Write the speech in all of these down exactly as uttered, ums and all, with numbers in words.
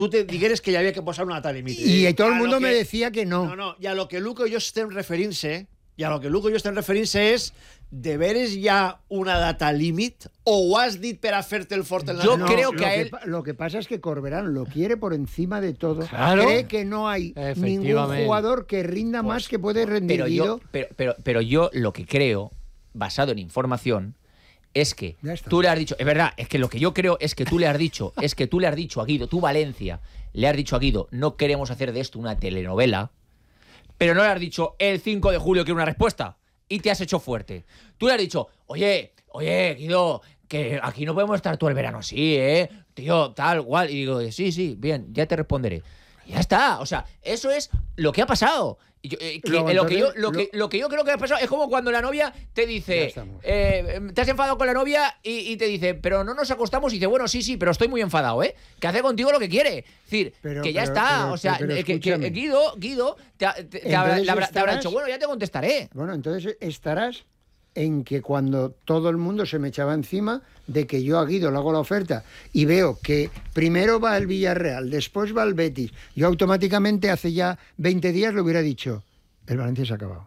tu te digueres que hi havia que posar una data límit. I eh, tot el món que, me decía que no. No, no, i a lo que Luco i jo estem referint-se, i a lo que Luco i jo estem referint-se és, de veres hi ha una data límit o ho has dit per a fer-te el fort en la... Yo No, creo lo que a que él... pa- Lo que pasa es que Corberán lo quiere por encima de todo. Claro. Cree que no hay ningún Efectivamente. jugador que rinda más que puede rendir Pero yo, Guido. pero, pero, pero yo lo que creo, basado en información, es que Ya está. tú le has dicho, es verdad, es que lo que yo creo es que tú le has dicho, es que tú le has dicho a Guido, tú Valencia, le has dicho a Guido, no queremos hacer de esto una telenovela, pero no le has dicho el cinco de julio quiero una respuesta y te has hecho fuerte. Tú le has dicho, oye, oye, Guido, que aquí no podemos estar todo el verano así, ¿eh? Tío, tal, cual. Y digo, sí, sí, bien, ya te responderé. Ya está, o sea, eso es lo que ha pasado. Y yo, eh, que, Luego, eh, lo, que yo, entonces, lo, que, lo- lo que yo creo que ha pasado es como cuando la novia te Ya dice, estamos. eh, te has enfadado con la novia y, y te dice, pero no nos acostamos y dice, bueno, sí, sí, pero estoy muy enfadado, ¿eh? Que hace contigo lo que quiere. Es decir, Pero- que ya pero- está, pero- o sea, pero eh, que, que escúchame. Guido, Guido te, ha- te- te habrá, Entonces le habrá- te habrá estarás- dicho, bueno, ya te contestaré. Bueno, entonces estarás en que cuando todo el mundo se me echaba encima de que yo a Guido le hago la oferta y veo que primero va el Villarreal, después va el Betis, yo automáticamente hace ya veinte días le hubiera dicho, el Valencia se ha acabado.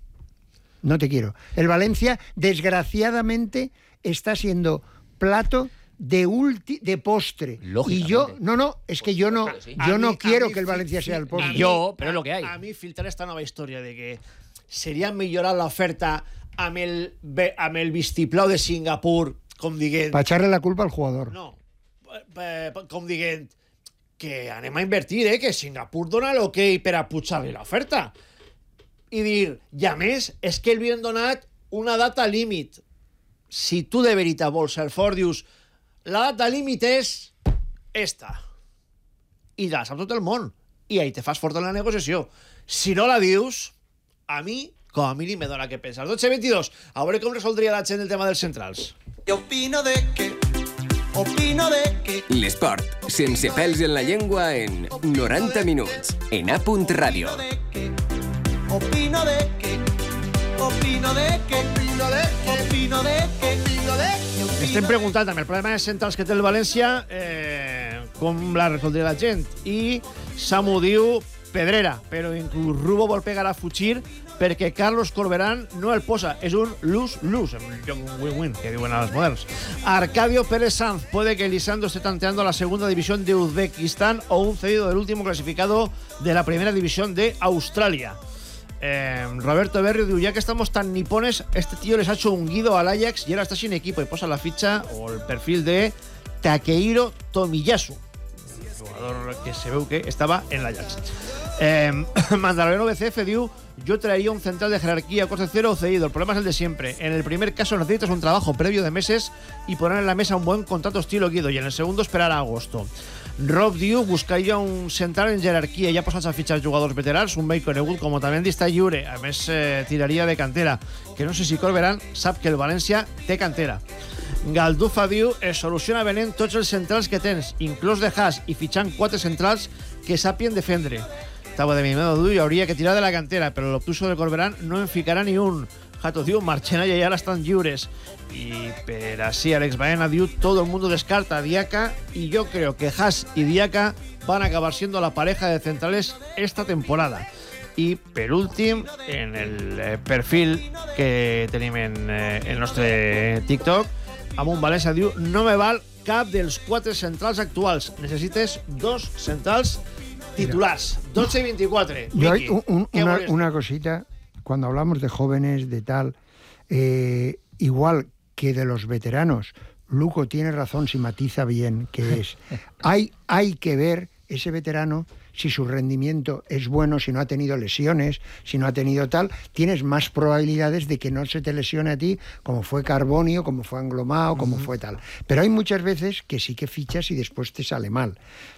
No te quiero. El Valencia, desgraciadamente, está siendo plato de ulti, de postre. Y Lógicamente. yo, no, no, es que yo no, Claro, sí. yo A no mí- quiero a mí que el fi- Valencia fi- sea el a postre. mí- Yo, però és lo que hay. A mi filtrar esta nova història de que seria millorar l'oferta amb el, ve- amb el vistiplau de Singapur, com dient... Para echarle la culpa al jugador. No, eh, com dient que anem a invertir, eh, que Singapur dona l'ok per a pujar-li l'oferta. I dir, i a més, és que li han donat una data límit. Si tu de veritat vols ser fort, dius, la data límit és esta. I la sap tot el món. I ahí te fas fort en la negociació. Si no la dius, a mi, com a mínim, me dona que pensar. dotze veintidós, a veure com resoldria la gent el tema dels centrals. Yo opino de que, opino de que... L'esport, sense pèls en la llengua, en noranta minuts, en A punt Ràdio. Opino de que, opino de que, opino de que, opino de que, opino de que. Estem preguntant amb el problema de centrals que té el València eh, com la resoldria la gent. I Samu diu Pedrera, però inclús Rubo vol pegar a fugir perquè Carlos Corberán no el posa. És un lose-lose, un win-win, que diuen als moderns. Arcadio Pérez Sanz, puede que Lisandro esté tanteando la segunda división de Uzbekistán o un cedido del último clasificado de la primera división de Australia. Eh, Roberto Berrio diu, ya que estamos tan nipones, este tío les ha hecho un Guido al Ajax y ahora está sin equipo y posa la ficha o el perfil de Takehiro Tomiyasu, jugador que se veu que estaba en l'Ajax. Eh, Mandaloriano B C F diu, yo traería un central de jerarquía coste cero o cedido, el problema es el de siempre. En el primer caso necesitas un trabajo previo de meses y poner en la mesa un buen contrato estilo Guido, y en el segundo esperar a agosto. Rob diu, buscaria un central en jerarquia, ja posats a fitxar jugadors veterans, un vell conegut com Otamendi està lliure, a més eh, tiraria de cantera, que no sé si Corberán sap que el València té cantera. Galdufa diu, es soluciona venent tots els centrals que tens, inclòs de Haas, i fitxant quatre centrals que sàpien defendre. Tavo de mi medo diu, hi hauria que tirar de la cantera, però l'obtuso de Corberán no en ficarà ni un. Jato diu, Marchena y Ayala están lliures. Y pero así Alex Baena diu, todo el mundo descarta a Diaca, y yo creo que Haas y Diaca van a acabar siendo la pareja de centrales esta temporada. Y per últim, en el eh, perfil que tenim en eh, el nostre TikTok, amb un València diu, no me val cap dels quatre centrals actuals, necessites dos centrals titulars. dotze i vint-i-quatre. Yo Miki, hay un- un- què una, vols? una cosita, cuando hablamos de jóvenes, de tal, eh, igual que de los veteranos, Luco tiene razón si matiza bien, que es, hay, hay que ver ese veterano si su rendimiento es bueno, si no ha tenido lesiones, si no ha tenido tal, tienes más probabilidades de que no se te lesione a ti, como fue Carbonio, como fue Anglomao, como uh-huh. fue tal. Pero hay muchas veces que sí que fichas y después te sale mal.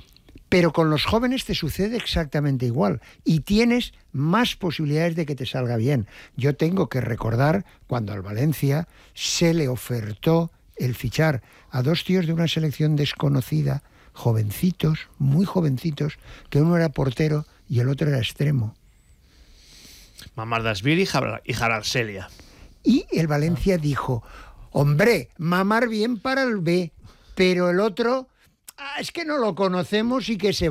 Pero con los jóvenes te sucede exactamente igual y tienes más posibilidades de que te salga bien. Yo tengo que recordar cuando al Valencia se le ofertó el fichar a dos tíos de una selección desconocida, jovencitos, muy jovencitos, que uno era portero y el otro era extremo. Mamardashvili y Jararselia. Y el Valencia dijo, hombre, mamar bien para el B, pero el otro... ah, es que no lo conocemos y que se